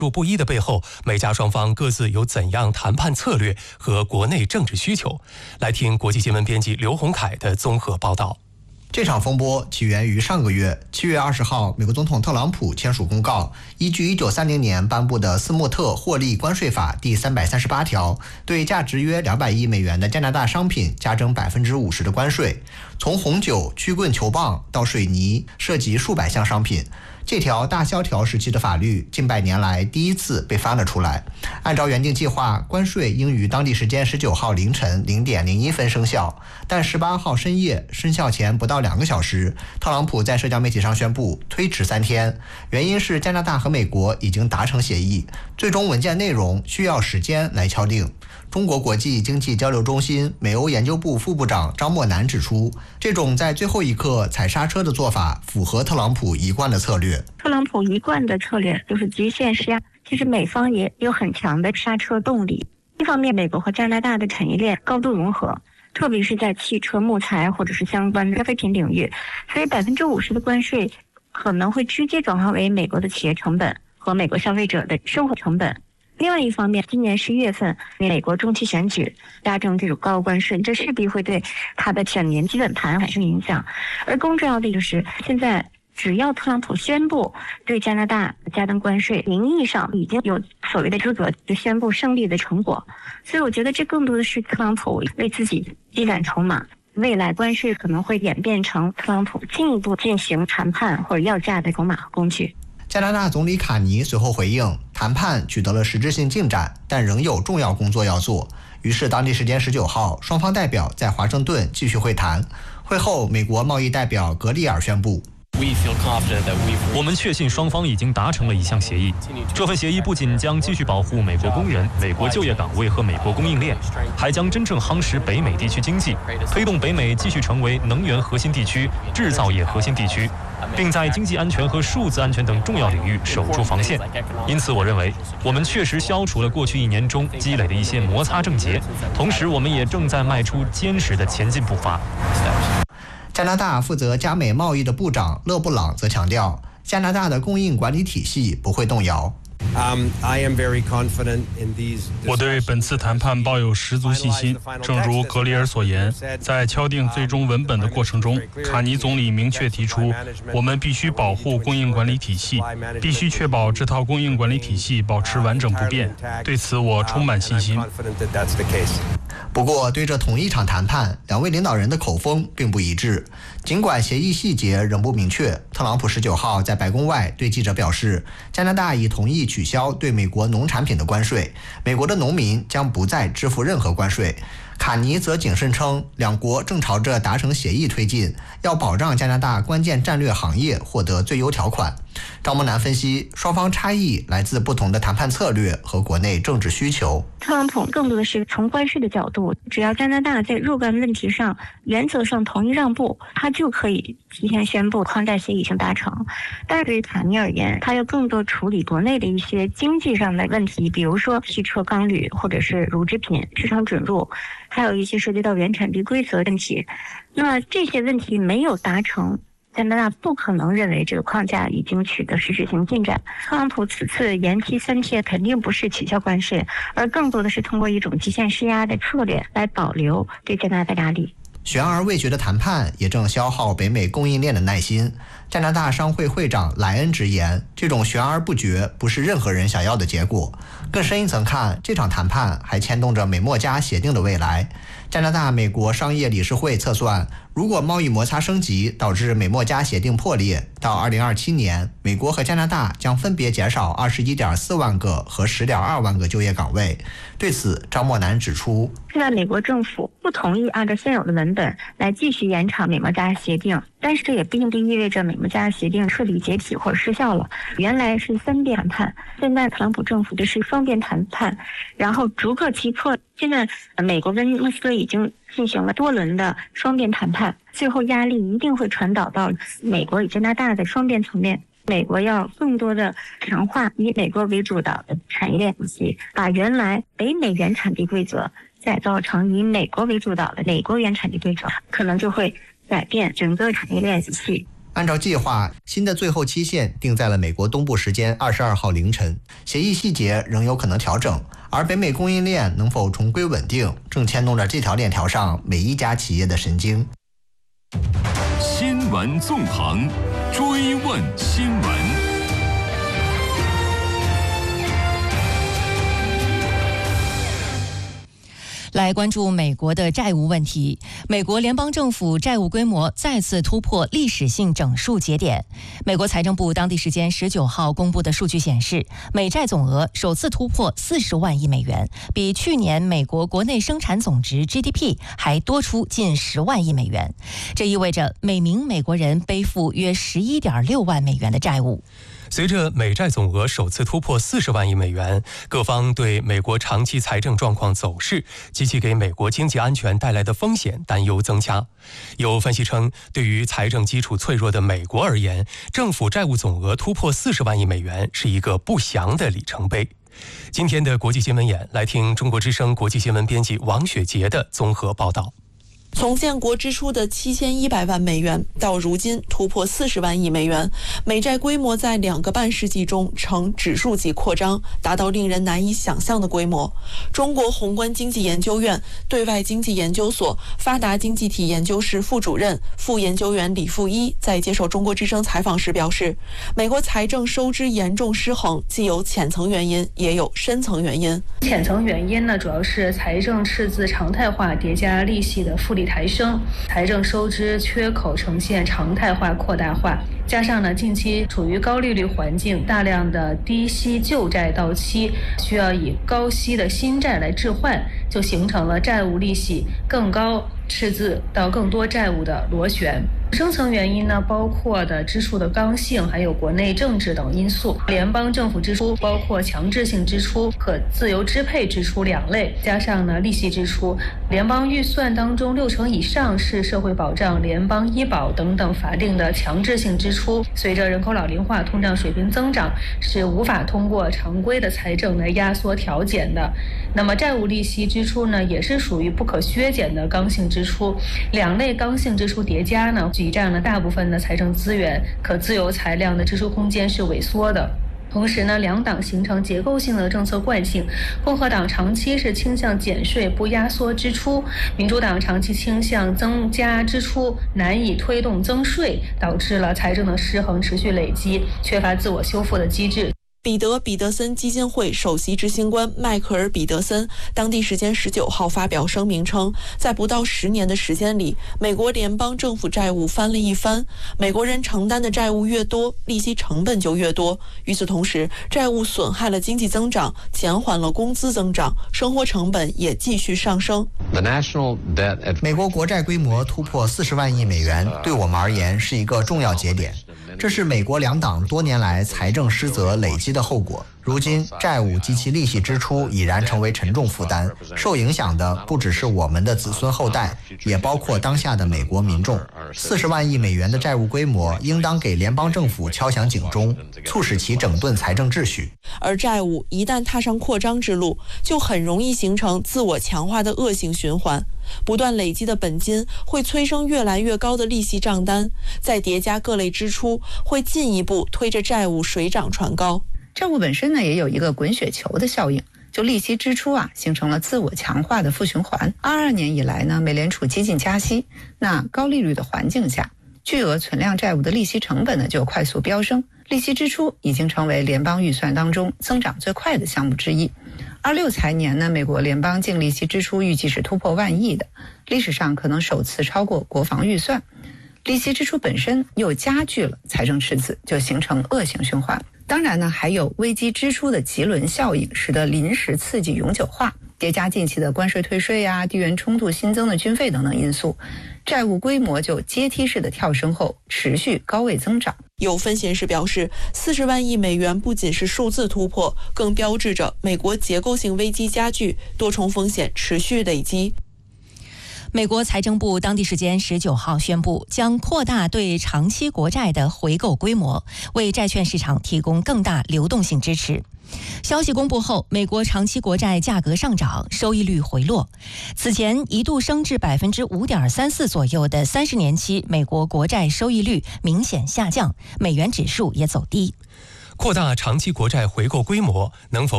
入不一的背后，美加双方各自有怎样谈判策略和国内政治需求？来听国际新闻编辑刘洪凯的综合报道。 这场风波起源于上个月7月20号，美国总统特朗普签署公告，依据1930年颁布的斯穆特获利关税法第338条，对价值约200亿美元的加拿大商品加征50%的关税，从红酒、曲棍球棒到水泥，涉及数百项商品。这条大萧条时期的法律近100年来第一次被翻了出来。按照原定计划，关税应于当地时间19号凌晨0点01分生效，但18号深夜生效前不到2个小时，特朗普在社交媒体上宣布推迟3天，原因是加拿大和美国已经达成协议，最终文件内容需要时间来敲定。中国国际经济交流中心美欧研究部副部长张默南指出，这种在最后一刻踩刹车的做法符合特朗普一贯的策略。 特朗普一贯的策略就是极限施压，其实美方也有很强的刹车动力。一方面，美国和加拿大的产业链高度融合，特别是在汽车、木材或者是相关的消费品领域，所以50%的关税可能会直接转化为美国的企业成本和美国消费者的生活成本。另外一方面，今年11月份美国中期选举加征这种高关税，这势必会对他的选年基本盘产生影响。而更重要的就是，现在只要特朗普宣布对加拿大加征关税，名义上已经有所谓的资格就宣布胜利的成果。所以我觉得这更多的是特朗普为自己积攒筹码。未来关税可能会演变成特朗普进一步进行谈判或者要价的筹码和工具。 加拿大总理卡尼随后回应，谈判取得了实质性进展，但仍有重要工作要做。于是当地时间19号，双方代表在华盛顿继续会谈。会后，美国贸易代表格里尔宣布， 我们确信双方已经达成了一项协议，这份协议不仅将继续保护美国工人、美国就业岗位和美国供应链，还将真正夯实北美地区经济，推动北美继续成为能源核心地区、制造业核心地区，并在经济安全和数字安全等重要领域守住防线。因此，我认为我们确实消除了过去1年中积累的一些摩擦症结，同时我们也正在迈出坚实的前进步伐。 加拿大负责加美贸易的部长勒布朗则强调，加拿大的供应管理体系不会动摇。 我对本次谈判抱有十足信心。正如格里尔所言，在敲定最终文本的过程中，卡尼总理明确提出，我们必须保护供应管理体系，必须确保这套供应管理体系保持完整不变。对此，我充满信心。 不过，对这同一场谈判，两位领导人的口风并不一致。尽管协议细节仍不明确，特朗普19号在白宫外对记者表示，加拿大已同意取消对美国农产品的关税，美国的农民将不再支付任何关税。卡尼则谨慎称，两国正朝着达成协议推进，要保障加拿大关键战略行业获得最优条款。张默南分析，双方差异来自不同的谈判策略和国内政治需求。 特朗普更多的是从关税的角度，只要加拿大在若干问题上原则上同意让步，他就可以提前宣布框架协议已经达成。但对于卡尼而言，他要更多处理国内的一些经济上的问题，比如说汽车、钢铝或者是乳制品市场准入，还有一些涉及到原产地规则问题。那么这些问题没有达成，加拿大不可能认为这个框架已经取得实质性进展。特朗普此次延期3天肯定不是取消关税，而更多的是通过一种极限施压的策略来保留对加拿大的压力。 悬而未决的谈判也正消耗北美供应链的耐心。加拿大商会会长莱恩直言，这种悬而不决不是任何人想要的结果。更深一层看，这场谈判还牵动着美墨加协定的未来。加拿大美国商业理事会测算，如果贸易摩擦升级导致美墨加协定破裂，到2027年，美国和加拿大将分别减少21.4万个和10.2万个就业岗位。对此，张默南指出， 现在美国政府不同意按照现有的文本来继续延长美墨加协定，但是这也并不意味着美墨加协定彻底解体或者失效了。原来是3边谈判，现在特朗普政府这是双边谈判，然后逐个击破。现在美国跟莫斯科已经进行了多轮的双边谈判，最后压力一定会传导到美国与加拿大的双边层面。美国要更多的强化以美国为主导的产业链体系，把原来北美原产地规则改造成以美国为主导的美国原产地规则，可能就会改变整个产业链体系。 按照计划，新的最后期限定在了美国东部时间22号凌晨，协议细节仍有可能调整，而北美供应链能否重归稳定，正牵动着这条链条上每一家企业的神经。 新闻纵横，追问新闻。 来关注美国的债务问题。美国联邦政府债务规模再次突破历史性整数节点。美国财政部当地时间19号公布的数据显示，美债总额首次突破40万亿美元，比去年美国国内生产总值 GDP 还多出近10万亿美元。这意味着每名美国人背负约11.6万美元的债务。 随着美债总额首次突破40万亿美元，各方对美国长期财政状况走势及其给美国经济安全带来的风险担忧增加。有分析称，对于财政基础脆弱的美国而言，政府债务总额突破40万亿美元是一个不祥的里程碑。今天的国际新闻眼，来听中国之声国际新闻编辑王雪杰的综合报道。 从建国之初的7100万美元到如今突破40万亿美元，美债规模在2个半世纪中呈指数级扩张，达到令人难以想象的规模。中国宏观经济研究院对外经济研究所发达经济体研究室副主任、副研究员李富一在接受中国之声采访时表示，美国财政收支严重失衡，既有浅层原因，也有深层原因。 浅层原因呢，主要是财政赤字常态化叠加利息的复利抬升，财政收支缺口呈现常态化扩大化，加上呢近期处于高利率环境，大量的低息旧债到期，需要以高息的新债来置换，就形成了债务利息更高、赤字到更多债务的螺旋。深层原因呢，包括的支出的刚性，还有国内政治等因素。联邦政府支出包括强制性支出和自由支配支出2类，加上呢利息支出。联邦预算当中60%以上是社会保障、联邦医保等等法定的强制性支出。随着人口老龄化、通胀水平增长，是无法通过常规的财政来压缩调减的。那么债务利息支出呢，也是属于不可削减的刚性支出。2类刚性支出叠加呢，挤占了大部分的财政资源，可自由裁量的支出空间是萎缩的。同时呢，两党形成结构性的政策惯性，共和党长期是倾向减税不压缩支出，民主党长期倾向增加支出，难以推动增税，导致了财政的失衡持续累积，缺乏自我修复的机制。 彼得森基金会首席执行官迈克尔·彼得森当地时间19号发表声明称，在不到10年的时间里，美国联邦政府债务翻了一番。美国人承担的债务越多，利息成本就越多。与此同时，债务损害了经济增长，减缓了工资增长，生活成本也继续上升。 美国国债规模突破40万亿美元，对我们而言是一个重要节点。这是美国两党多年来财政失责累积的后果。如今，债务及其利息支出已然成为沉重负担，受影响的不只是我们的子孙后代，也包括当下的美国民众。40万亿美元的债务规模，应当给联邦政府敲响警钟，促使其整顿财政秩序。 而债务一旦踏上扩张之路，就很容易形成自我强化的恶性循环。不断累积的本金会催生越来越高的利息账单，再叠加各类支出，会进一步推着债务水涨船高。 债务本身呢，也有一个滚雪球的效应，就利息支出形成了自我强化的负循环。22年以来呢，美联储激进加息，那高利率的环境下，巨额存量债务的利息成本呢就快速飙升，利息支出已经成为联邦预算当中增长最快的项目之一。26财年呢，美国联邦净利息支出预计是突破10000亿的，历史上可能首次超过国防预算。利息支出本身又加剧了财政赤字，就形成恶性循环。当然呢，还有危机支出的棘轮效应，使得临时刺激永久化，叠加近期的关税退税地缘冲突新增的军费等等因素，债务规模就阶梯式的跳升后持续高位增长。 有分析人士表示，40万亿美元不仅是数字突破，更标志着美国结构性危机加剧，多重风险持续累积。 美国财政部当地时间19号宣布，将扩大对长期国债的回购规模，为债券市场提供更大流动性支持。消息公布后，美国长期国债价格上涨，收益率回落。此前一度升至5.34%左右的30年期美国国债收益率明显下降，美元指数也走低。 扩大长期国债回购规模能否